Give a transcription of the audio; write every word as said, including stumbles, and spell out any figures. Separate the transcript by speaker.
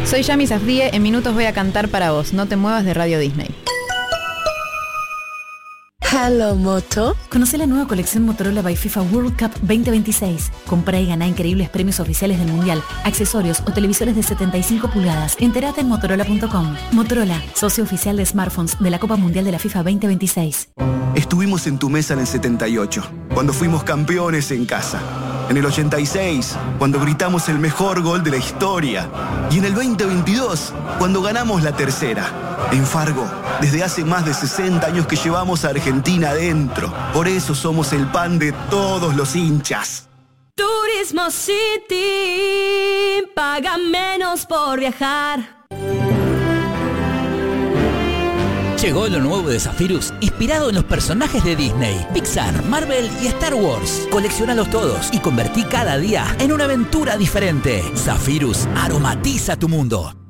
Speaker 1: Soy Yami Safdie, en minutos voy a cantar para vos. No te muevas de Radio Disney.
Speaker 2: Hello, Moto.
Speaker 3: Conoce la nueva colección Motorola by FIFA World Cup veinte veintiséis. Comprá y ganá increíbles premios oficiales del Mundial, accesorios o televisores de setenta y cinco pulgadas. Entérate en motorola punto com. Motorola, socio oficial de smartphones de la Copa Mundial de la FIFA veinte veintiséis.
Speaker 4: Estuvimos en tu mesa en el setenta y ocho, cuando fuimos campeones en casa. En el ochenta y seis, cuando gritamos el mejor gol de la historia. Y en el veinte veintidós, cuando ganamos la tercera. En Fargo, desde hace más de sesenta años que llevamos a Argentina adentro. Por eso somos el pan de todos los hinchas.
Speaker 5: Turismo City, paga menos por viajar.
Speaker 6: Llegó lo nuevo de Zephyrus, inspirado en los personajes de Disney, Pixar, Marvel y Star Wars. Coleccionalos todos y convertí cada día en una aventura diferente. Zephyrus aromatiza tu mundo.